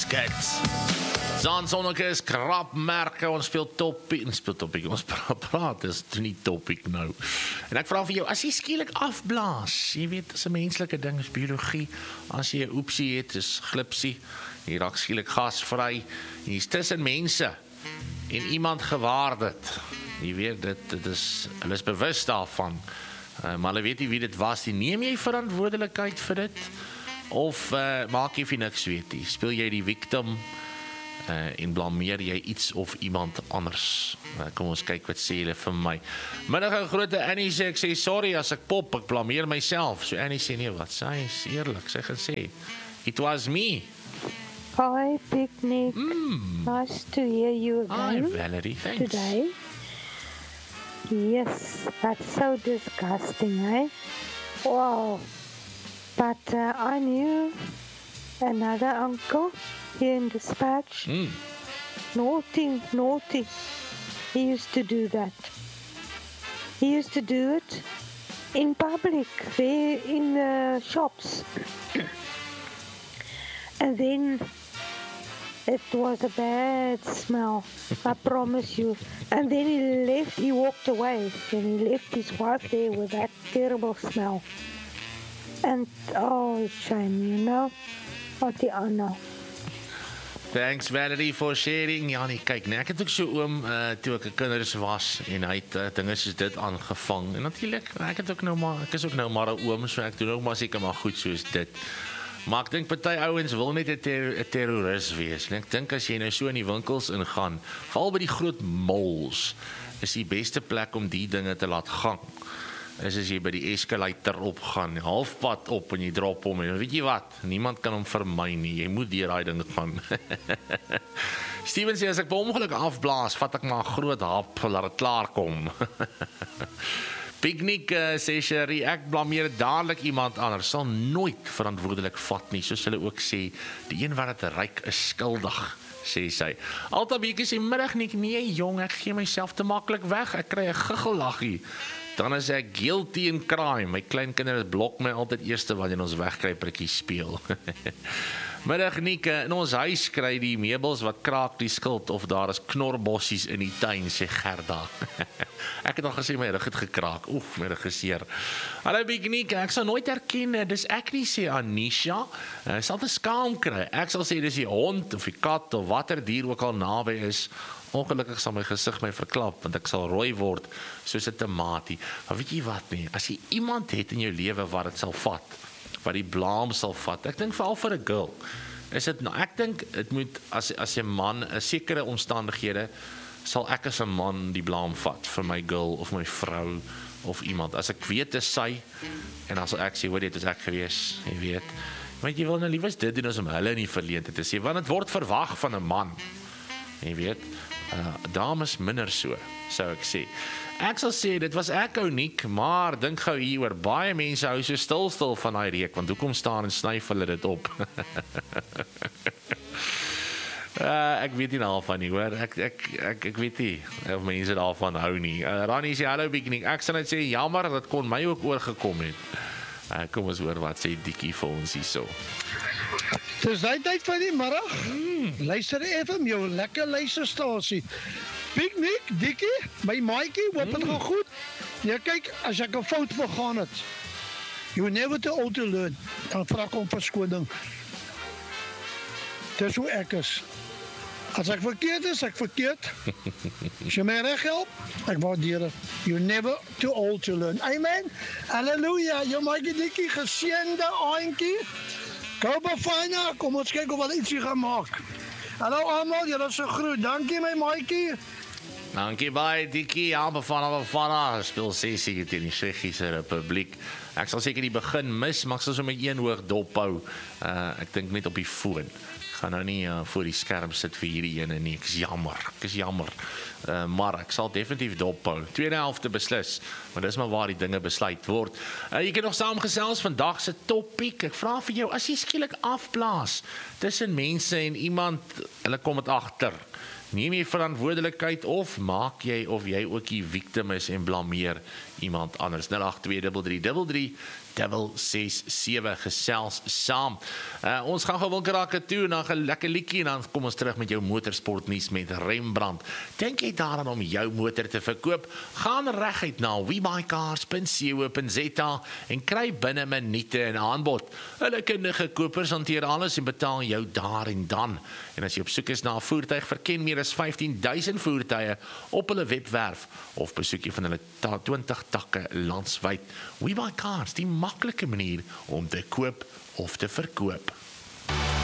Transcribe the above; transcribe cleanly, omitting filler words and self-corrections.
Skits. Zaan Sonneke is krapmerke, ons speel topiek, ons praat, is nie topiek nou. En ek vra vir jou, as jy skielik afblaas, jy weet, dis 'n menslike ding, is biologie, as jy 'n oepsie het, is glipsie, jy raak skielik gasvry, en jy's tussen mense, en iemand gewaar dit, jy weet, dit is, hulle is bewus daarvan, maar hulle weet nie wie dit was, neem jy verantwoordelikheid vir dit, of maak jy vir niks weet nie, speel jy die victim, en blameer jy iets of iemand anders. Kom ons kyk wat sê hulle vir my. Middag 'n grote Annie sê, ek sê sorry as ek pop, ek blameer myself. So Annie sê nee, wat sê hy? Is eerlik, sy gaan sê, it was me. Hi, Picnic. Nice to hear you again. Hi, Valerie, thanks. Today. Yes, that's so disgusting, eh? Wow. But I knew another uncle here in Dispatch. Naughty. He used to do that. He used to do it in public, there in the shops. And then it was a bad smell, I promise you. And then he walked away, and he left his wife there with that terrible smell. And oh, shame, you know. Wat die Anna. Thanks Valerie for sharing. Ja nee, kyk, nee, ek het ook so oom toe ek 'n kinders was en hy het dinge soos dit aangevang. En natuurlik, ek is ook nou maar 'n oom, so ek doen ook maar seker maar goed soos dit. Maar ek dink party ouens wil net 'n terroris wees. En ek dink as jy nou so in die winkels ingaan, veral by die groot malls, is die beste plek om die dinge te laat gaan. Is as jy by die escalator opgaan, halfpad op en jy drop hom, en weet jy wat, niemand kan hom vermy nie, jy moet deur daai ding gaan. Steven sê, as ek by ongeluk afblaas, vat ek maar 'n groot hap, laat dit klaar kom. Picnic sê Sherry, ek blameer dadelik iemand anders, sal nooit verantwoordelik vat nie, soos hulle ook sê, die een wat dit ryk is skuldig, sê sy. Altabiekie sê, middag nee jong, ek gee myself te maklik weg, ek kry 'n giggellaggie. Dan is ek guilty in crime. My kleinkinders blok my altyd eerste wanneer ons wegkruipertjies speel. Middag Nieke, in ons huis kry die meubels wat kraak die skuld of daar is knorbossies in die tuin, sê Gerda. Ek het al gesê my rug het gekraak. Oef, my rug is seer. Hallo Big Nieke, ek sal nooit herken, dis ek nie, sê Anisha. Sal te skaam kry. Ek sal sê dis die hond of die kat of watter dier ook al naby is. Ongelukkig sal my gesig my verklap, want ek sal rooi word, soos 'n tamatie. Maar weet jy wat nie, as jy iemand het in jou lewe wat dit sal vat, wat die blaam sal vat, ek dink veral vir 'n girl, is dit, nou ek dink, het moet, as 'n man, 'n sekere omstandighede, sal ek as 'n man die blaam vat, vir my girl, of my vrou, of iemand, as ek weet is sy, en dan sal ek sê, hoor dit is ek gewees, jy weet, want jy wil nou liewers dit doen, as om hulle in die verleentheid te sê, want het word verwag van 'n man, jy weet, dames minder so, sou ek sê. Ek sal sê, dit was ek uniek, maar dink gou hier oor, baie mense hou so stil van daai reuk, want hoekom staan en snyf hulle dit op? Ek weet nie daarvan nie, hoor, ek weet nie, of mense daarvan hou nie. Rani sê, hallo Bikini, ek sal net sê, jammer, dat kon my ook oorgekom het. Kom ons hoor, wat sê Dikkie vir ons hierso. Dis die tyd van die middag. Luister FM, jou lekker luisterstasie. Picnic, Dikkie, my maatjie, hoop dit gaan goed. Ja, kyk, as ek 'n fout begaan het, you never too old to learn. Dan vra ek om verskoning. Dis hoe ek is. As ek verkeerd is, ek verkeerd. As jy my reg help, ek waardeer dit. You never too old to learn. Amen. Halleluja, jou maatjie Dikkie, geseënde aantjie. Kom Bafana, kom ons kyk of wat ietsie gaan maak. Hallo almal, julle is so groet. Dankie my maatjie. Dankie baie Dikkie, ja, Bafana, speel sessie teen die Tsjechiese Republiek. Ek sal seker die begin mis, maar ek sal so met een hoog dop hou. Ek dink net op die foon. Ek gaan nou nie voor die skerm sit vir hierdie ene nie, ek is jammer. Maar ek sal definitief dophou. Tweede helfte beslis, maar dis maar waar die dinge besluit word. Jy kan nog saamgesels vandag se topiek. Ek vra vir jou, as jy skielik afblaas tussen mense en iemand, hulle kom dit agter, Neem jy verantwoordelikheid of maak jy of jy ook die victim is en blameer iemand anders? 082333367 gesels saam. Ons gaan gou Wilkerake toe na 'n lekker liedjie en dan kom ons terug met jou motorsportnuus met Rembrandt. Dink jy daaraan om jou motor te verkoop? Gaan reguit na webuycars.co.za en kry binne minute 'n aanbod. Hulle kundige kopers hanteer alles en betaal jou daar en dan. En as jy op soek is na 'n voertuig, verken meer as 15,000 voertuie op hulle webwerf of besoek jy van hulle 20 takke landwyd. WeBuyCars, die maklike manier om te koop of te verkoop.